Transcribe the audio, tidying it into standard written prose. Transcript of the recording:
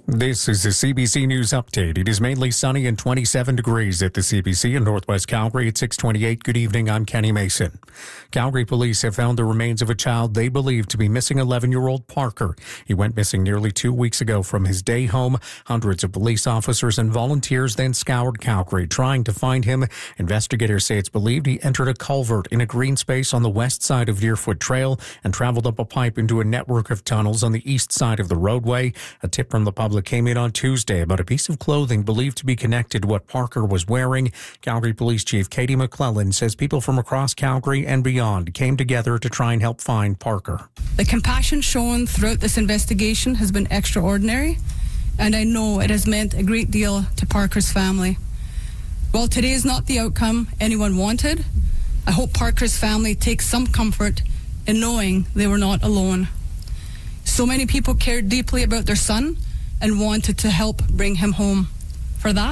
This is the CBC News Update. It is mainly sunny and 27 degrees at the CBC in Northwest Calgary at 6:28. Good evening, I'm Kenny Mason. Calgary police have found the remains of a child they believe to be missing 11-year-old Parker. He went missing nearly 2 weeks ago from his day home. Hundreds of police officers and volunteers then scoured Calgary trying to find him. Investigators say it's believed he entered a culvert in a green space on the west side of Deerfoot Trail and traveled up a pipe into a network of tunnels on the east side of the roadway. A tip from the public came in on Tuesday about a piece of clothing believed to be connected to what Parker was wearing. Calgary Police Chief Katie McClellan says people from across Calgary and beyond came together to try and help find Parker. The compassion shown throughout this investigation has been extraordinary, and I know it has meant a great deal to Parker's family. While today is not the outcome anyone wanted, I hope Parker's family takes some comfort in knowing they were not alone. So many people cared deeply about their son and wanted to help bring him home. For that,